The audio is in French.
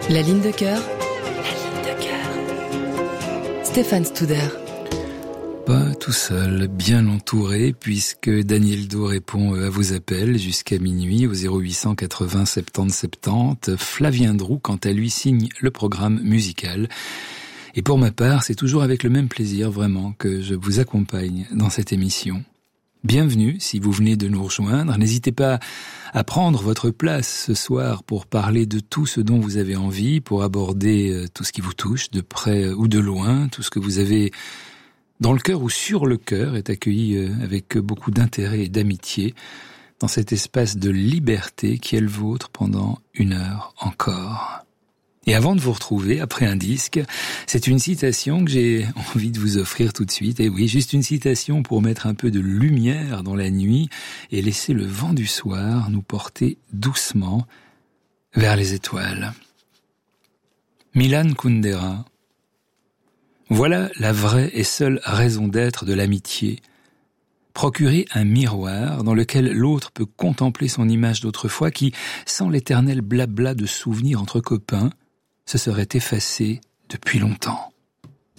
La ligne de cœur. La ligne de cœur. Stéphane Studer. Pas tout seul, bien entouré, puisque Daniel Do répond à vos appels jusqu'à minuit au 0800 80 70 70. Flavien Drou, quant à lui, signe le programme musical. Et pour ma part, c'est toujours avec le même plaisir, vraiment, que je vous accompagne dans cette émission. Bienvenue si vous venez de nous rejoindre. N'hésitez pas à prendre votre place ce soir pour parler de tout ce dont vous avez envie, pour aborder tout ce qui vous touche, de près ou de loin, tout ce que vous avez dans le cœur ou sur le cœur est accueilli avec beaucoup d'intérêt et d'amitié dans cet espace de liberté qui est le vôtre pendant 1 heure encore. Et avant de vous retrouver, après un disque, c'est une citation que j'ai envie de vous offrir tout de suite. Et oui, juste une citation pour mettre un peu de lumière dans la nuit et laisser le vent du soir nous porter doucement vers les étoiles. Milan Kundera. Voilà la vraie et seule raison d'être de l'amitié. Procurer un miroir dans lequel l'autre peut contempler son image d'autrefois qui, sans l'éternel blabla de souvenirs entre copains, se serait effacé depuis longtemps.